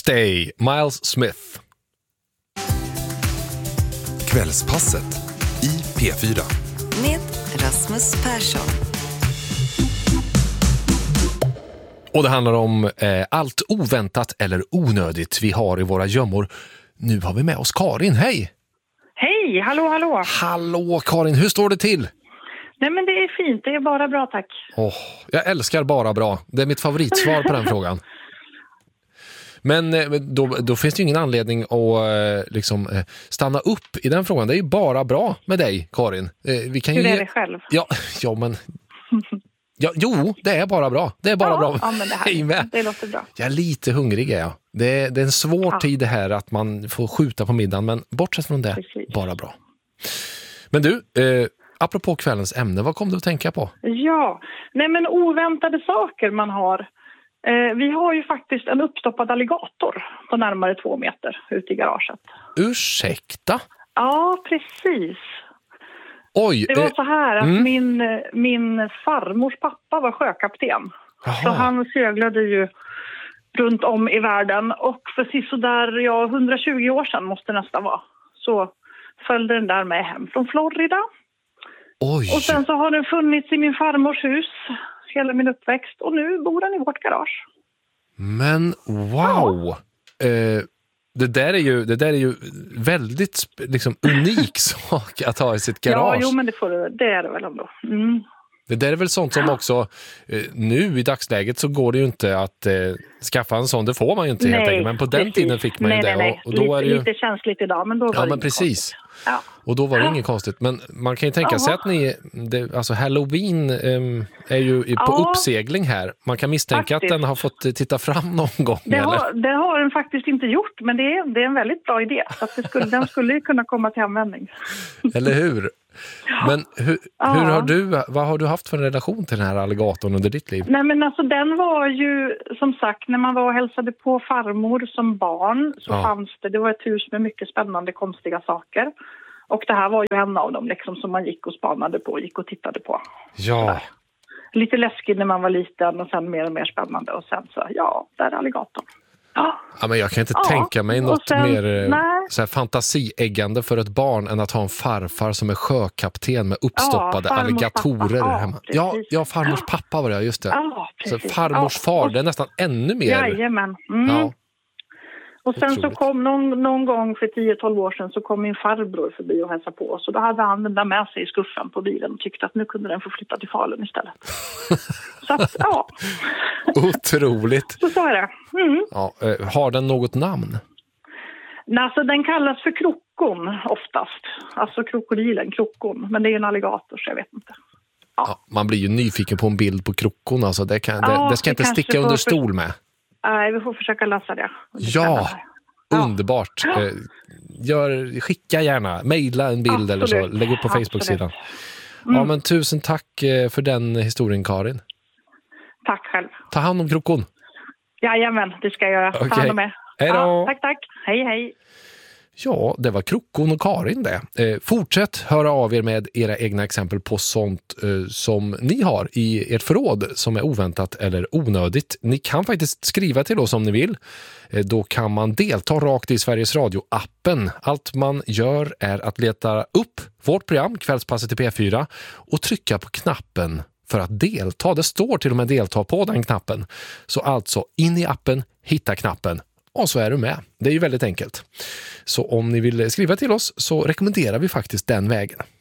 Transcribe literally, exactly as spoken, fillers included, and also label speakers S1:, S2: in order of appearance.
S1: Stay, Miles Smith.
S2: Kvällspasset i P fyra.
S3: Med Rasmus Persson.
S1: Och det handlar om eh, allt oväntat eller onödigt vi har i våra gömmor. Nu har vi med oss Karin, hej!
S4: Hej, hallå, hallå!
S1: Hallå Karin, hur står det till?
S4: Nej men det är fint, det är bara bra tack.
S1: Oh, jag älskar bara bra, det är mitt favoritsvar på den frågan. Men eh, då, då finns det ju ingen anledning att eh, liksom, eh, stanna upp i den frågan. Det är ju bara bra med dig, Karin. Eh, vi kan
S4: hur
S1: ju...
S4: är det själv?
S1: Ja, ja men... Ja, jo, det är bara bra. Det är bara
S4: ja,
S1: bra.
S4: Ja, men det, här,
S1: med.
S4: det låter bra.
S1: Jag är lite hungrig, är jag. Det är, det är en svår
S4: ja.
S1: tid det här att man får skjuta på middagen, men bortsett från det,
S4: Precis.
S1: bara bra. Men du, eh, apropå kvällens ämne, vad kom du att tänka på?
S4: Ja, nej men oväntade saker man har. Eh, vi har ju faktiskt en uppstoppad alligator på närmare två meter ute i garaget.
S1: Ursäkta?
S4: Ja, precis.
S1: Oj,
S4: det var
S1: eh,
S4: så här att
S1: mm.
S4: min, min farmors pappa var sjökapten.
S1: Aha.
S4: Så han seglade ju runt om i världen. Och för sisådär, ja, hundratjugo år sedan måste det nästan vara. Så följde den där med hem från Florida.
S1: Oj.
S4: Och sen så har den funnits i min farmors hus hela min uppväxt. Och nu bor den i vårt garage.
S1: Men wow! Ja. Eh, det, där är ju, det där är ju väldigt liksom, unik sak att ha i sitt garage.
S4: Ja, jo, men det, får, det är det väl ändå. Mm.
S1: Det där är väl sånt som också eh, nu i dagsläget så går det ju inte att eh, skaffa en sån, det får man ju inte
S4: nej,
S1: helt enkelt, men på den
S4: precis.
S1: tiden fick man ju
S4: nej,
S1: det.
S4: Nej, nej.
S1: Och, och då
S4: lite,
S1: är det ju...
S4: lite känsligt idag, men då var
S1: ja,
S4: det
S1: men
S4: inget
S1: precis.
S4: Ja.
S1: Och då var det
S4: ja.
S1: inget konstigt. Men man kan ju tänka
S4: Aha.
S1: sig att ni, det, alltså Halloween eh, är ju på
S4: ja.
S1: uppsegling här. Man kan misstänka
S4: faktiskt.
S1: att den har fått titta fram någon gång.
S4: Det
S1: eller?
S4: har, det har den faktiskt inte gjort, men det är, det är en väldigt bra idé. Så att det skulle, den skulle ju kunna komma till användning.
S1: Eller hur? Men hur,
S4: ja.
S1: hur har du, vad har du haft för en relation till den här alligatorn under ditt liv?
S4: Nej men alltså den var ju, som sagt, när man var och hälsade på farmor som barn så
S1: ja.
S4: fanns det, det var ett hus med mycket spännande, konstiga saker. Och det här var ju en av dem liksom, som man gick och spanade på, gick och tittade på.
S1: Ja.
S4: Sådär. Lite läskigt när man var liten och sen mer och mer spännande. Och sen så, ja, där är alligatorn. Ja.
S1: Ja, men jag kan inte
S4: ja.
S1: tänka mig något
S4: sen,
S1: mer så här, fantasieggande för ett barn än att ha en farfar som är sjökapten med uppstoppade
S4: ja,
S1: alligatorer
S4: ja,
S1: hemma. Ja, ja, farmors pappa var det, just det.
S4: Ja,
S1: så
S4: precis.
S1: farmors
S4: ja.
S1: far, det är nästan ännu mer.
S4: Jajamän. Mm.
S1: Ja.
S4: Och sen
S1: Otroligt.
S4: så kom någon, någon gång för tio tolv år sedan så kom min farbror förbi och hälsade på oss. Och då hade han den där med sig i skuffen på bilen och tyckte att nu kunde den få flytta till Falun istället. Så att, ja.
S1: Otroligt.
S4: Så så är det. Mm.
S1: Ja, har den något namn?
S4: Nej, alltså den kallas för krokon oftast. Alltså krokodilen, krokon. Men det är en alligator så jag vet inte. Ja.
S1: Ja, man blir ju nyfiken på en bild på krokon. Alltså det, kan, det,
S4: ja,
S1: det ska
S4: det
S1: inte sticka under stol med.
S4: Nej, vi får försöka lösa det.
S1: Ja,
S4: ja,
S1: underbart. Ja. Gör, skicka gärna, mejla en bild. Absolut. Eller så. Lägg upp på Facebook-sidan. Mm. Ja, men tusen tack för den historien, Karin.
S4: Tack själv.
S1: Ta hand om krokon.
S4: Jajamän, det ska jag göra.
S1: Okay.
S4: Ta hand om er.
S1: Hej då.
S4: Ja, tack, tack. Hej, hej.
S1: Ja, det var Krokon och Karin det. Eh, fortsätt höra av er med era egna exempel på sånt eh, som ni har i ert förråd som är oväntat eller onödigt. Ni kan faktiskt skriva till oss om ni vill. Eh, då kan man delta rakt i Sveriges Radio-appen. Allt man gör är att leta upp vårt program, Kvällspasset i P fyra, och trycka på knappen för att delta. Det står till och med delta på den knappen. Så alltså in i appen, hitta knappen. Och så är du med. Det är ju väldigt enkelt. Så om ni vill skriva till oss så rekommenderar vi faktiskt den vägen.